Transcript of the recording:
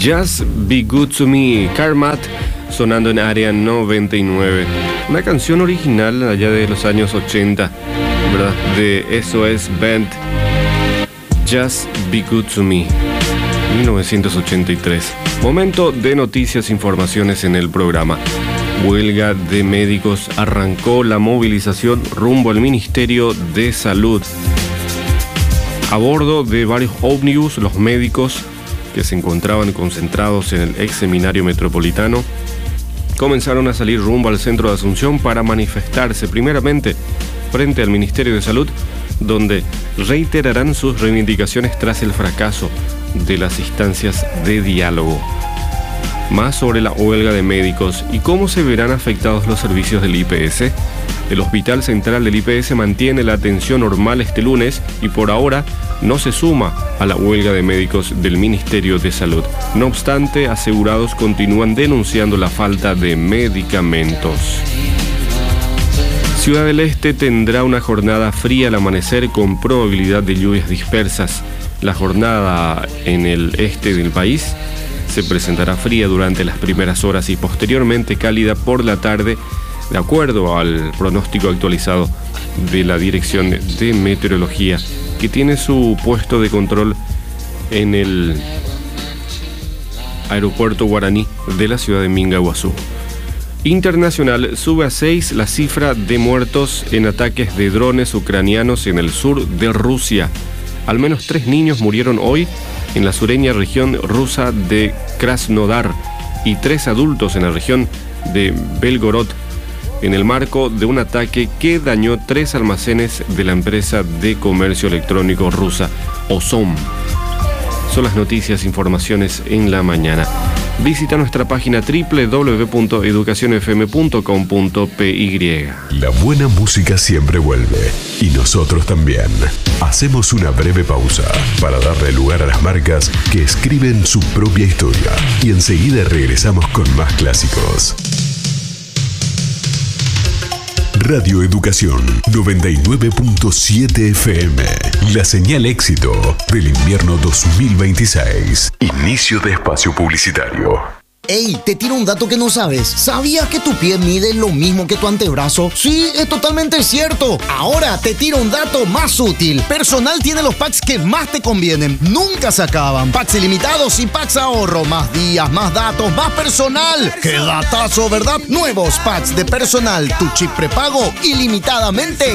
Just Be Good to Me, Karmat, sonando en Área 99. Una canción original allá de los años 80, ¿verdad? De SOS Band. Just Be Good to Me, 1983. Momento de noticias, informaciones en el programa. Huelga de médicos, arrancó la movilización rumbo al Ministerio de Salud. A bordo de varios ómnibus, los médicos que se encontraban concentrados en el ex seminario metropolitano comenzaron a salir rumbo al centro de Asunción para manifestarse primeramente frente al Ministerio de Salud, donde reiterarán sus reivindicaciones tras el fracaso de las instancias de diálogo. Más sobre la huelga de médicos y cómo se verán afectados los servicios del IPS. El Hospital Central del IPS mantiene la atención normal este lunes y por ahora no se suma a la huelga de médicos del Ministerio de Salud. No obstante, asegurados continúan denunciando la falta de medicamentos. Ciudad del Este tendrá una jornada fría al amanecer con probabilidad de lluvias dispersas. La jornada en el este del país se presentará fría durante las primeras horas y posteriormente cálida por la tarde, de acuerdo al pronóstico actualizado de la Dirección de Meteorología, que tiene su puesto de control en el aeropuerto Guaraní de la ciudad de Mingaguazú. Internacional, sube a 6 la cifra de muertos en ataques de drones ucranianos en el sur de Rusia. Al menos 3 niños murieron hoy en la sureña región rusa de Krasnodar y 3 adultos en la región de Belgorod, en el marco de un ataque que dañó 3 almacenes de la empresa de comercio electrónico rusa Ozon. Son las noticias, informaciones en la mañana. Visita nuestra página www.educacionfm.com.py. La buena música siempre vuelve y nosotros también. Hacemos una breve pausa para darle lugar a las marcas que escriben su propia historia y enseguida regresamos con más clásicos. Radio Educación 99.7 FM. La señal éxito del invierno 2026. Inicio de espacio publicitario. Ey, te tiro un dato que no sabes. ¿Sabías que tu pie mide lo mismo que tu antebrazo? Sí, es totalmente cierto. Ahora te tiro un dato más útil. Personal tiene los packs que más te convienen. Nunca se acaban. Packs ilimitados y packs ahorro. Más días, más datos, más personal. ¡Qué datazo!, ¿verdad? Nuevos packs de Personal. Tu chip prepago ilimitadamente